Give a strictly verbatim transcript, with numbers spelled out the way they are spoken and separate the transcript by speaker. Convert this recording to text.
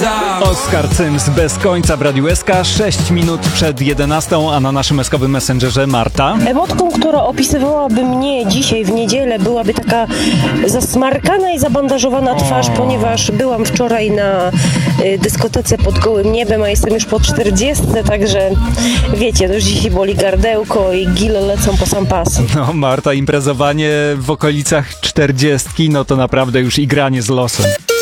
Speaker 1: Oskar Cyms bez końca w Radiu S K, sześć minut przed jedenastą, a na naszym eskowym messengerze Marta.
Speaker 2: Emotką, która opisywałaby mnie dzisiaj w niedzielę, byłaby taka zasmarkana i zabandażowana twarz, ponieważ byłam wczoraj na y, dyskotece pod gołym niebem, a jestem już po czterdziestce, także wiecie, to już dzisiaj boli gardełko i gile lecą po sam pas.
Speaker 1: No Marta, imprezowanie w okolicach czterdziestki, no to naprawdę już igranie z losem.